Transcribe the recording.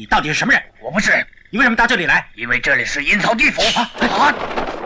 你到底是什么人？ 我不是人。 你为什么到这里来？ 因为这里是阴曹地府。啊！